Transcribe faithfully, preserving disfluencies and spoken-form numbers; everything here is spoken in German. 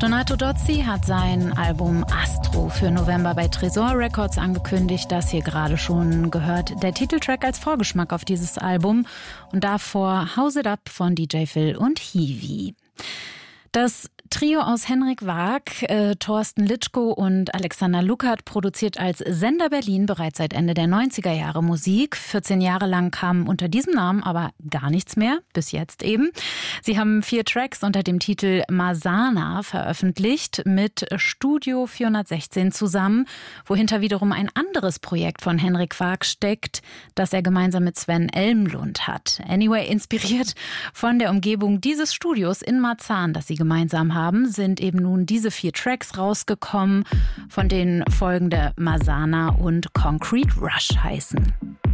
Donato Dozzi hat sein Album Astro für November bei Tresor Records angekündigt. Das hier gerade schon gehört. Der Titeltrack als Vorgeschmack auf dieses Album. Und davor House It Up von D J Phil und Hiwi. Das Trio aus Henrik Waag, äh, Thorsten Litschko und Alexander Luckert produziert als Sender Berlin bereits seit Ende der neunziger Jahre Musik. vierzehn Jahre lang kam unter diesem Namen aber gar nichts mehr, bis jetzt eben. Sie haben vier Tracks unter dem Titel Masana veröffentlicht mit Studio vierhundertsechzehn zusammen, wohinter wiederum ein anderes Projekt von Henrik Waag steckt, das er gemeinsam mit Sven Elmlund hat. Anyway, inspiriert von der Umgebung dieses Studios in Marzahn, das sie gemeinsam haben, sind eben nun diese vier Tracks rausgekommen, von denen folgende Masana und Concrete Rush heißen.